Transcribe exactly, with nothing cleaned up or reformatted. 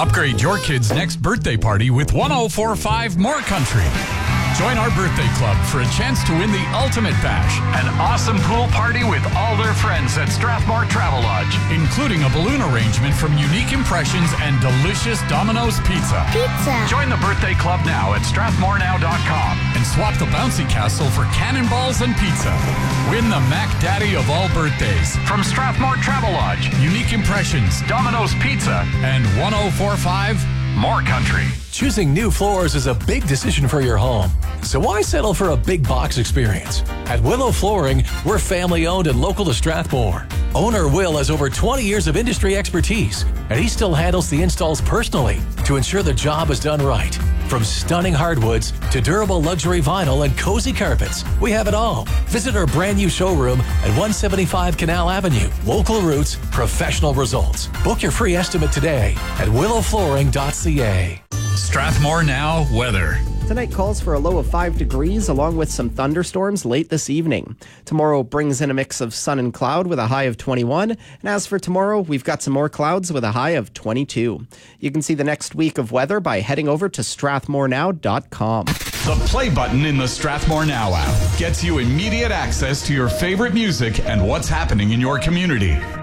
Upgrade your kid's next birthday party with one oh four point five More Country. Join our birthday club for a chance to win the ultimate bash, an awesome pool party with all their friends at Strathmore Travelodge, including a balloon arrangement from Unique Impressions and delicious Domino's Pizza. Pizza. Join the birthday club now at strathmore now dot com and swap the bouncy castle for cannonballs and pizza. Win the Mac Daddy of all birthdays from Strathmore Travelodge, Unique Impressions, Domino's Pizza, and one oh four point five More Country. Choosing new floors is a big decision for your home. So why settle for a big box experience? At Willow Flooring, we're family owned and local to Strathmore. Owner Will has over twenty years of industry expertise, and he still handles the installs personally to ensure the job is done right. From stunning hardwoods to durable luxury vinyl and cozy carpets, we have it all. Visit our brand new showroom at one seventy-five Canal Avenue. Local roots, professional results. Book your free estimate today at willow flooring dot c a. Strathmore Now weather. Tonight calls for a low of five degrees along with some thunderstorms late this evening. Tomorrow brings in a mix of sun and cloud with a high of twenty-one. And as for tomorrow, we've got some more clouds with a high of twenty-two. You can see the next week of weather by heading over to strathmore now dot com. The play button in the Strathmore Now app gets you immediate access to your favorite music and what's happening in your community.